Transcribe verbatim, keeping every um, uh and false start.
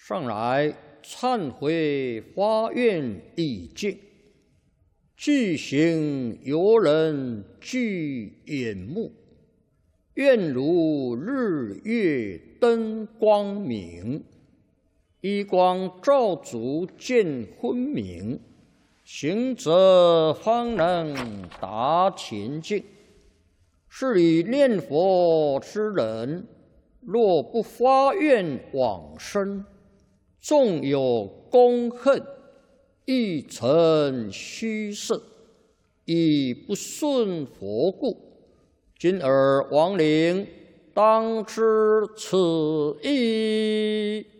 上来忏悔发愿已尽，具行游人具眼目，愿如日月灯光明，一光照足见昏明，行者方能达前境。是以念佛之人，若不发愿往生，纵有功恨，亦成虚设，以不顺佛故。今尔亡灵当知此意。